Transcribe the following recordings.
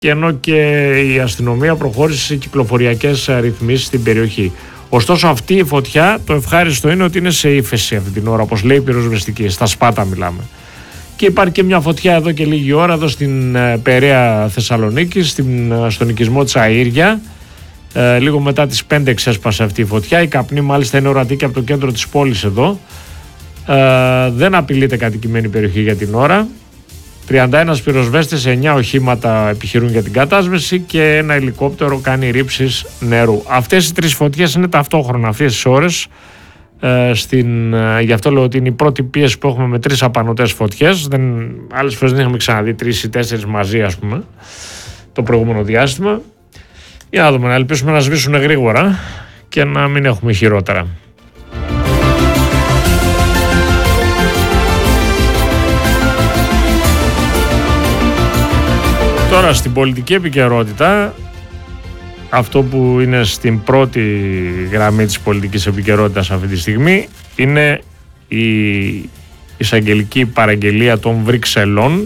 και ενώ και η αστυνομία προχώρησε σε κυκλοφοριακές ρυθμίσεις στην περιοχή. Ωστόσο αυτή η φωτιά, το ευχάριστο είναι ότι είναι σε ύφεση αυτή την ώρα, όπως λέει η πυροσβεστική, στα Σπάτα μιλάμε. Και υπάρχει και μια φωτιά εδώ και λίγη ώρα εδώ στην Περαία Θεσσαλονίκη, στον οικισμό της Αΐρια. Λίγο μετά τις 5 ξέσπασε αυτή η φωτιά. Η καπνή μάλιστα είναι ορατή και από το κέντρο της πόλης εδώ. Δεν απειλείται κατοικημένη περιοχή για την ώρα. 31 πυροσβέστες, 9 οχήματα επιχειρούν για την κατάσβεση και ένα ελικόπτερο κάνει ρήψεις νερού. Αυτές οι 3 φωτιές είναι ταυτόχρονα αυτές τις ώρες. Γι' αυτό λέω ότι είναι η πρώτη πίεση που έχουμε με 3 απανωτές φωτιές. Άλλες φορές δεν είχαμε ξαναδεί 3 ή 4 μαζί, ας πούμε, το προηγούμενο διάστημα. Για να δούμε, να ελπίσουμε να σβήσουν γρήγορα και να μην έχουμε χειρότερα. Τώρα στην πολιτική επικαιρότητα, αυτό που είναι στην πρώτη γραμμή της πολιτικής επικαιρότητας αυτή τη στιγμή είναι η εισαγγελική παραγγελία των Βρυξελών,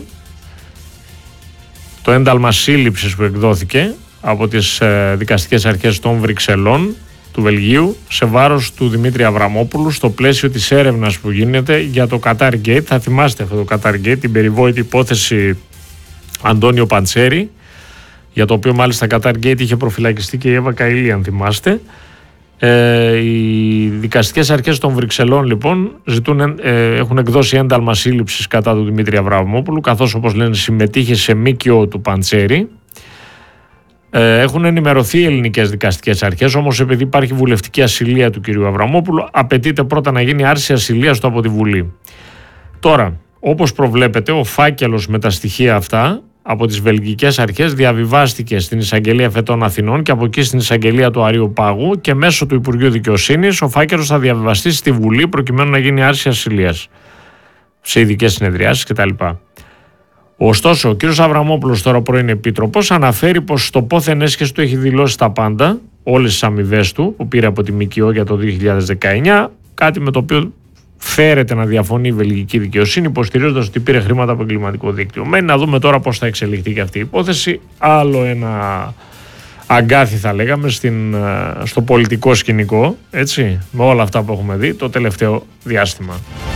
το ένταλμα σύλληψης που εκδόθηκε από τις δικαστικές αρχές των Βρυξελών του Βελγίου σε βάρος του Δημήτρη Αβραμόπουλου στο πλαίσιο της έρευνας που γίνεται για το Qatar Gate. Θα θυμάστε αυτό το Qatar Gate, την περιβόητη υπόθεση Αντώνιο Παντσέρη, για το οποίο μάλιστα Qatar Gate είχε προφυλακιστεί και η Εύα Καηλή, αν θυμάστε. Οι δικαστικές αρχές των Βρυξελών λοιπόν έχουν εκδώσει ένταλμα σύλληψης κατά του Δημήτρη Αβραμόπουλου, καθώς όπως λένε συμμετείχε σε ΜΚΟ του Παντσέρη. Έχουν ενημερωθεί οι ελληνικές δικαστικές αρχές, όμως επειδή υπάρχει βουλευτική ασυλία του κυρίου Αβραμόπουλου, απαιτείται πρώτα να γίνει άρση ασυλίας του από τη Βουλή. Τώρα, όπως προβλέπετε, ο φάκελος με τα στοιχεία αυτά από τις βελγικές αρχές διαβιβάστηκε στην Εισαγγελία Φετών Αθηνών και από εκεί στην Εισαγγελία του Αρείου Πάγου και μέσω του Υπουργείου Δικαιοσύνης ο φάκελος θα διαβιβαστεί στη Βουλή προκειμένου να γίνει άρση ασυλίας σε ειδικές συνεδριάσεις κτλ. Ωστόσο, ο κ. Αβραμόπουλος, τώρα πρώην επίτροπος, αναφέρει πως στο πόθεν έσχεση του έχει δηλώσει τα πάντα, όλες τις αμοιβές του που πήρε από τη ΜΚΟ για το 2019, κάτι με το οποίο φέρεται να διαφωνεί η βελγική δικαιοσύνη, υποστηρίζοντας ότι πήρε χρήματα από εγκληματικό δίκτυο. Μένει να δούμε τώρα πώς θα εξελιχθεί και αυτή η υπόθεση. Άλλο ένα αγκάθι, θα λέγαμε, στο πολιτικό σκηνικό, έτσι, με όλα αυτά που έχουμε δει το τελευταίο διάστημα.